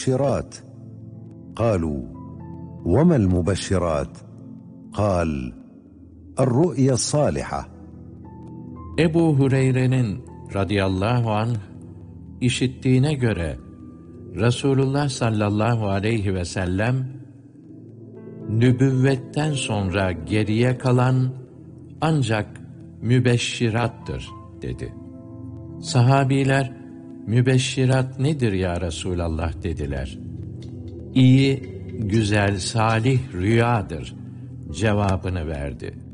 المبشرات قالوا وما المبشرات قال الرؤيا الصالحة. Ebu Hureyre'nin radıyallahu anh işittiğine göre Resulullah sallallahu aleyhi ve sellem nübüvvetten sonra geriye kalan ancak mübeşşirattır dedi. Sahabiler mübeşşirat nedir ya Resulallah dediler. İyi, güzel, salih rüyadır cevabını verdi.